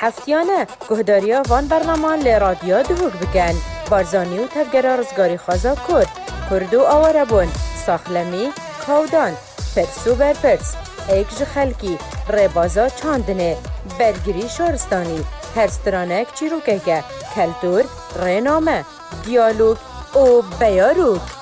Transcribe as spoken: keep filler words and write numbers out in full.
هفتیانه گهداریا وان برنامه لی رادیو دوگ بکن بارزانی و تفگرا رزگاری خوازا کرد کرد و آواره بون ساخلمی کودان پرسو برپرس ایکج خلکی ربازا چاندنه برگری شارستانی هرسترانک چیروکه کلتور رنامه دیالوگ و بیاروک